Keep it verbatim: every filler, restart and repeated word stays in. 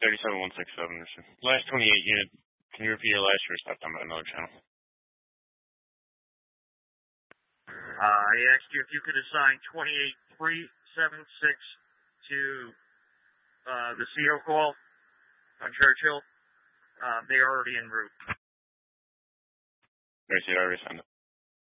thirty-seven one six seven. Last twenty-eight unit. Can you repeat your last year step down by another channel? Uh, I asked you if you could assign twenty-eight three seven six to uh, the C O call on Churchill. Uh, they are already en route. Right, so you already signed it.